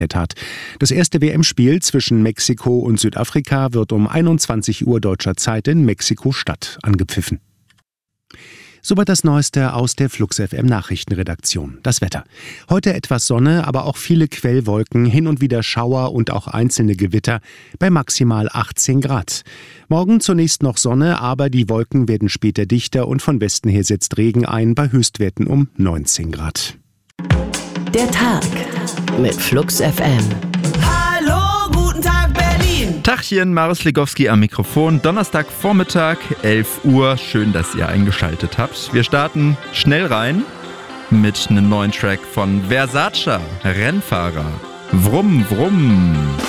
hat. Das erste WM-Spiel zwischen Mexiko und Südafrika wird um 21 Uhr deutscher Zeit in Mexiko-Stadt angepfiffen. Soweit das Neueste aus der Flux FM Nachrichtenredaktion. Das Wetter. Heute etwas Sonne, aber auch viele Quellwolken, hin und wieder Schauer und auch einzelne Gewitter bei maximal 18 Grad. Morgen zunächst noch Sonne, aber die Wolken werden später dichter und von Westen her setzt Regen ein bei Höchstwerten um 19 Grad. Der Tag mit Flux FM. Hallo, guten Tag Berlin. Tachchen, Marius Legowski am Mikrofon. Donnerstagvormittag, 11 Uhr. Schön, dass ihr eingeschaltet habt. Wir starten schnell rein mit einem neuen Track von Versace, Rennfahrer. Vroom, vroom.